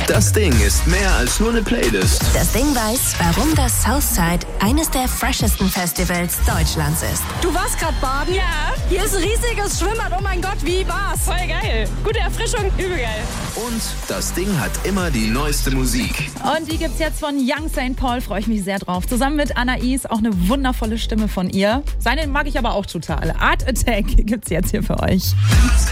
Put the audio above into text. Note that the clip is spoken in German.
Das Ding ist mehr als nur eine Playlist. Das Ding weiß, warum das Southside eines der freshesten Festivals Deutschlands ist. Du warst gerade baden? Ja. Hier ist ein riesiges Schwimmbad. Oh mein Gott, wie war's? Voll geil. Gute Erfrischung, übel geil. Und das Ding hat immer die neueste Musik. Und die gibt's jetzt von Young St. Paul, freue ich mich sehr drauf. Zusammen mit Anais, auch eine wundervolle Stimme von ihr. Seine mag ich aber auch total. Art Attack gibt's jetzt hier für euch.